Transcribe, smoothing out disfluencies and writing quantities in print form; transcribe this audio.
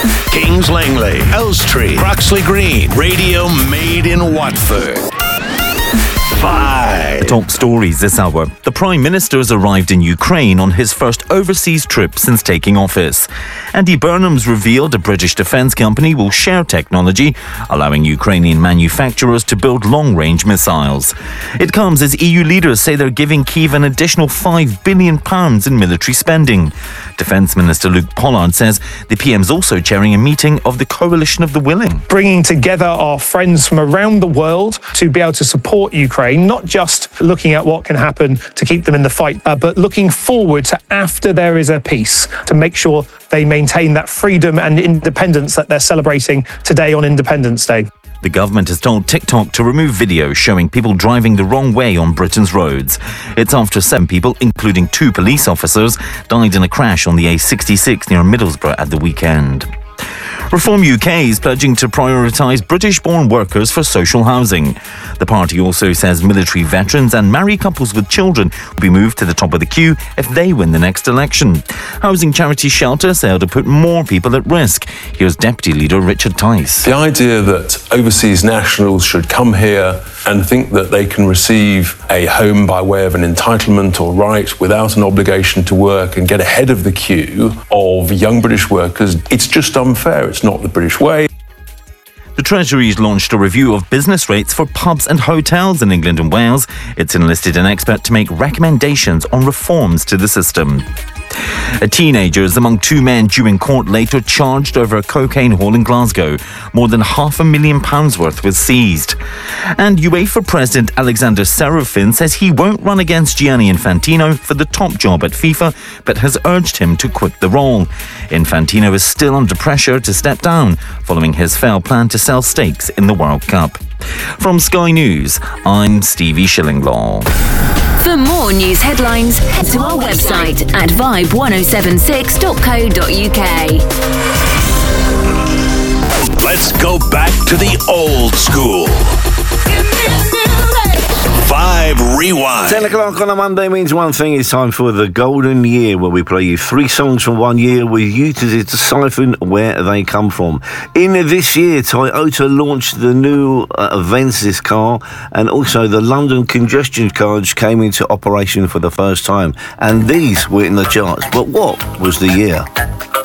Kings Langley, Elstree, Croxley Green, radio made in Watford. 5. The top stories this hour. The Prime Minister has arrived in Ukraine on his first overseas trip since taking office. Andy Burnham's revealed a British defence company will share technology, allowing Ukrainian manufacturers to build long-range missiles. It comes as EU leaders say they're giving Kyiv an additional £5 billion in military spending. Defence Minister Luke Pollard says the PM's also chairing a meeting of the Coalition of the Willing. Bringing together our friends from around the world to be able to support Ukraine, not just looking at what can happen to keep them in the fight, but looking forward to after there is a peace, to make sure they maintain that freedom and independence that they're celebrating today on Independence Day. The government has told TikTok to remove videos showing people driving the wrong way on Britain's roads. It's after 7 people, including 2 police officers, died in a crash on the A66 near Middlesbrough at the weekend. Reform UK is pledging to prioritise British-born workers for social housing. The party also says military veterans and married couples with children will be moved to the top of the queue if they win the next election. Housing charity Shelter said to put more people at risk. Here's Deputy Leader Richard Tice. The idea that overseas nationals should come here and think that they can receive a home by way of an entitlement or right without an obligation to work and get ahead of the queue of young British workers, it's just unfair. It's not the British way. The Treasury has launched a review of business rates for pubs and hotels in England and Wales. It's enlisted an expert to make recommendations on reforms to the system. A teenager is among 2 men due in court later charged over a cocaine haul in Glasgow. More than £500,000 worth was seized. And UEFA President Alexander Serafin says he won't run against Gianni Infantino for the top job at FIFA, but has urged him to quit the role. Infantino is still under pressure to step down following his failed plan to sell stakes in the World Cup. From Sky News, I'm Stevie Shillinglaw. For more news headlines, head to our website at vibe1076.co.uk. Let's go back to the old school. 5 Rewind. 10 o'clock on a Monday means one thing. It's time for the Golden Year, where we play you 3 songs from one year with you to decipher where they come from. In this year, Toyota launched the new Avensis car, and also the London congestion charge came into operation for the first time. And these were in the charts. But what was the year?